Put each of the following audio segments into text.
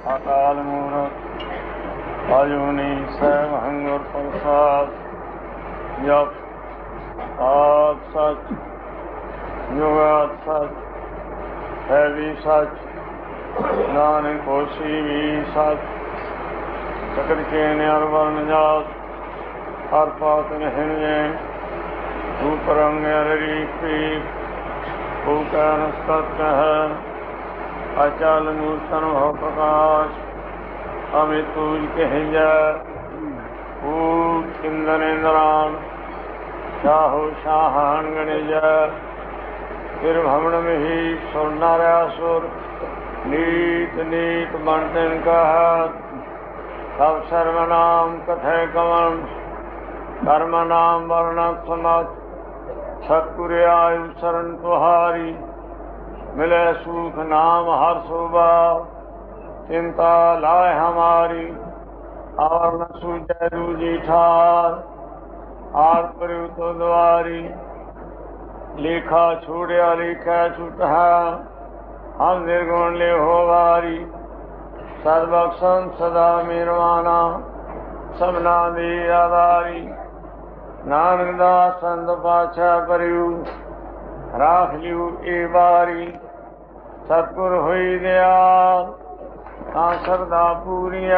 ਅਕਾਲ ਮੂਰਤ ਅਜੂਨੀ ਸੈਭੰ ਗੁਰ ਪ੍ਰਸਾਦਿ। ਜਪ ਆਦਿ ਸੱਚ ਜੁਗਾਦਿ ਸੱਚ ਹੈ ਵੀ ਸੱਚ, ਨਾਨਕ ਹੋਸੀ ਵੀ ਸੱਚ। ਸਕਲ ਚੇਨ ਅਰ ਵਰਨ ਜਾਤ ਹਰ ਪਾਤ ਨਹਿਣ ਜੈਨ। ਰੂਪ ਰੰਗ ਅਰ ਰੀਕ ਪੀਕ ਭੂਕੈ ਨਸਤਤ ਹੈ। ਅਚਲ ਮੂਰਤਨ ਹੋ ਪ੍ਰਕਾਸ਼ ਅਮਿਤ ਪੂਜ ਕਹਿਜੈ। ਭੂਤ ਇੰਦਰ ਇੰਦਰਾਨ ਸ਼ਾਹੋ ਸ਼ਾਹਾਨ ਗਣਿਜੈ। ਫਿਰ ਭਵਨ ਮਹੀ ਸੁਰ ਨਰ ਅਸੁਰ ਨੀਤ ਨੀਤ ਬਣ ਤਿਨ ਕਹਤ। ਸਭ ਸਰਵ ਨਾਮ ਕਥੈ ਕਵਨ ਕਰਮ ਨਾਮ ਵਰਣਤ ਸਮਤ। ਸਤਿਗੁਰ ਆਯੁ ਸਰਨ ਤੁਹਾਰੀ ਮਿਲੈ ਸੂਖ ਨਾਮ ਹਰ ਸੋਭਾ। ਚਿੰਤਾ ਲਾਇ ਹਮਾਰੀ ਔਰ ਨ ਸੂਝੈ ਦੂਜੀ ਠਾਰ। ਆਰ ਪਰਿਉ ਤੋ ਦੁਆਰੀ ਲੇਖਾ ਛੋੜਿਆ ਲੇਖੈ ਛੁਟੈ। ਹਮ ਨਿਰਗੁਣ ਲਿਹੋ ਵਾਰੀ ਸਦ ਬਖਸ਼ੰ ਸਦਾ ਮਿਹਰਬਾਨਾ ਸਭਨਾ ਦੀ ਆਧਾਰੀ। ਨਾਨਕ ਦਾਸ ਸੰਤ ਪਾਤਸ਼ਾਹ ਪਰਿਉ ਰਾਖ ਲਿਉ ਏ ਵਾਰੀ। ਸਤਿਗੁਰ ਹੋਈ ਦਿਆਲ ਤਾਂ ਸਰਦਾ ਪੂਰੀਆ।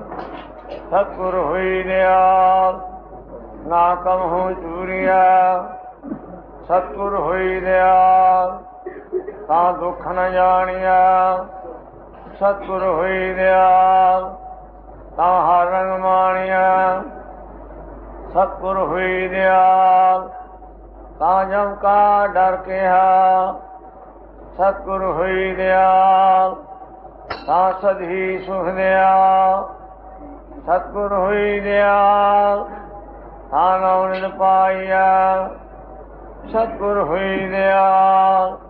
ਸਤਿਗੁਰ ਹੋਈ ਦਿਆਲ ਨਾ ਕਮਹੁ ਚੂਰੀਆ। ਸਤਿਗੁਰ ਹੋਈ ਦਿਆਲ ਤਾਂ ਦੁੱਖ ਨ ਜਾਣੀਆ। ਸਤਿਗੁਰ ਹੋਈ ਦਿਆਲ ਤਾਂ ਹਰ ਰੰਗ ਮਾਣੀਆ। ਸਤਿਗੁਰ ਹੋਈ ਦਿਆਲ ਤਾਂ ਜਮ ਕਾ ਡਰ ਕਿਹਾ। ਸਤਿਗੁਰ ਹੋਈ ਦਿਆਲ ਤਾਂ ਸਦਹੀ ਸੁਖ ਦਿਆ। ਸਤਿਗੁਰ ਹੋਈ ਦਿਆਲ ਤਾਂ ਨੌ ਨਿਧ ਪਾਈਆ। ਸਤਿਗੁਰ ਹੋਈ ਦਿਆਲ